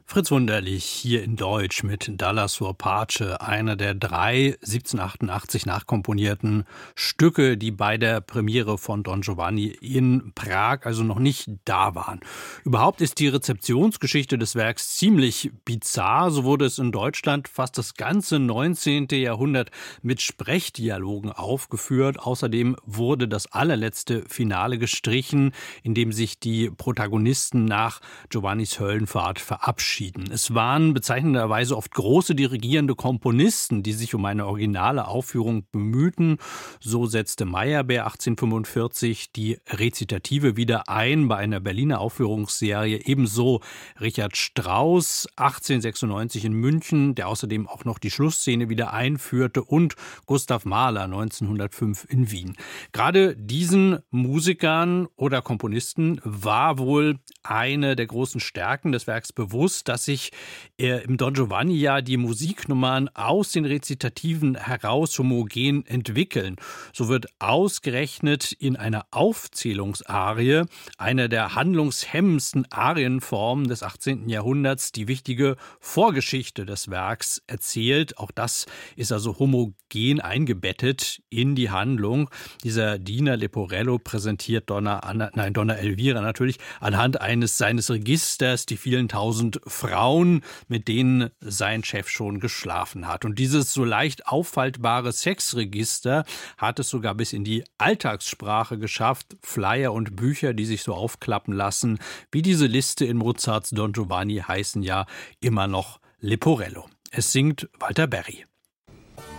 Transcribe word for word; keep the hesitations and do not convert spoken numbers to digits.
Fritz Wunderlich hier in Deutsch mit Dalla suor pace, einer der drei siebzehnhundertachtundachtzig nachkomponierten Stücke, die bei der Premiere von Don Giovanni in Prag also noch nicht da waren. Überhaupt ist die Rezeptionsgeschichte des Werks ziemlich bizarr. So wurde es in Deutschland fast das ganze neunzehnte Jahrhundert mit Sprechdialogen aufgeführt. Außerdem wurde das allerletzte Finale gestrichen, in dem sich die Protagonisten nach Giovannis Höllenfahrt verabschieden. Es waren bezeichnenderweise oft große dirigierende Komponisten, die sich um eine originale Aufführung bemühten. So setzte Meyerbeer achtzehnhundertfünfundvierzig die Rezitative wieder ein bei einer Berliner Aufführungsserie. Ebenso Richard Strauss achtzehnhundertsechsundneunzig in München, der außerdem auch noch die Schlussszene wieder einführte, und Gustav Mahler neunzehnhundertfünf in Wien. Gerade diesen Musikern oder Komponisten war wohl eine der großen Stärken des Werks bewusst, dass sich äh, im Don Giovanni ja die Musiknummern aus den Rezitativen heraus homogen entwickeln. So wird ausgerechnet in einer Aufzählungsarie, einer der handlungshemmendsten Arienformen des achtzehnten Jahrhunderts, die wichtige Vorgeschichte des Werks erzählt. Auch das ist also homogen eingebettet in die Handlung. Dieser Diener Leporello präsentiert Donna, Anna, nein, Donna Elvira natürlich anhand eines seines Registers die vielen tausend Frauen, mit denen sein Chef schon geschlafen hat. Und dieses so leicht auffaltbare Sexregister hat es sogar bis in die Alltagssprache geschafft. Flyer und Bücher, die sich so aufklappen lassen, wie diese Liste in Mozarts Don Giovanni, heißen ja immer noch Leporello. Es singt Walter Berry.